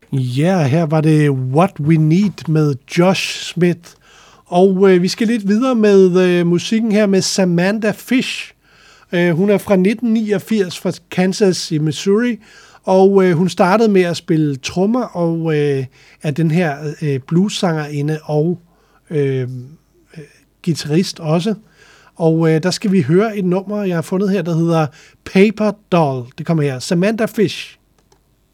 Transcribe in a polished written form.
Ja, her var det What We Need med Josh Smith. Og vi skal lidt videre med musikken her med Samantha Fish. Hun er fra 1989 fra Kansas i Missouri, og hun startede med at spille trommer og er den her bluessangerinde og guitarist også. Og der skal vi høre et nummer, jeg har fundet her, der hedder Paper Doll. Det kommer her. Samantha Fish.